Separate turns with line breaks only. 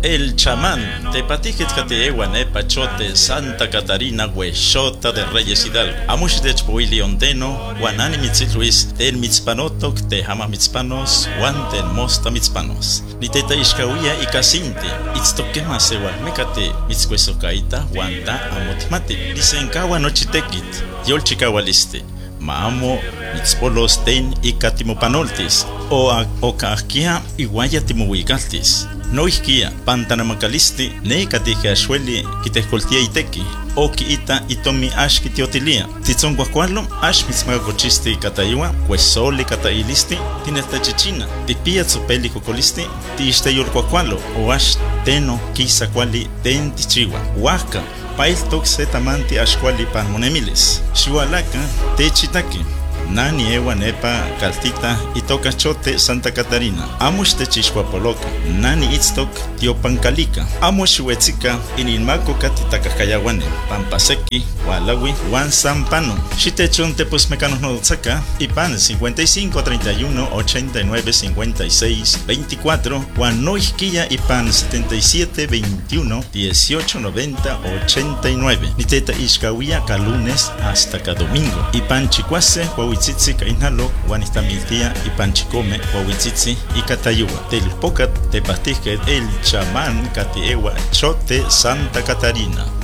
El chamán, tepatijet cateeguan pachote Santa Catarina huexota de Reyes Hidalgo. Amush de Chpoili Ondeno, Guanani Mitzitluis, ten mitzpanotok, te hama mitzpanos, Guanten mosta mitzpanos. Ni teta ishkawia y casinti, itztoquema sewal mecate, mitzcuesocaita, guanta amotmati. Dicen kawa nochitekit, yol chikawaliste. Maamo mitzpolos ten y catimopanoltis, o kakia iguaya timuigaltis. No isquia, pantanamacalisti, ne catija ashweli, kitescoltia iteki, o kiita itomi ash kitiotilia. Titzon guacualo, ash mitzmagacochisti catayua, cuesoli catailisti, tinesta chichina, tipia tsopeli cocolisti, tiisteyur guacualo, o ash teno kisa quali ten tichiwa, huaca. Pail toxe tamanti ashkwali pan monemiles. Shiwalaka techitaki. Nani ewa nepa caltita itoka chote Santa Catarina. Amush techishwapoloka. Nani itztok tiopancalica. Amush huetzika ininmako katitakayawane. Pampaseki, walawi, wan sampano. Shitechonte pues mecanos no saca. Y pan 55 31 89 56 24. Wan no isquilla y pan 77 21 18 90 89. Niteta ishkawia ka lunes hasta ka domingo. Y pan chicuase Huahuitzitzi kainalo, Guanistamiltia y Panchicome, Huahuitzitzi y Catayua. Telpocat, Tepastije, el chamán, Catiewa, Chote, Santa Catarina.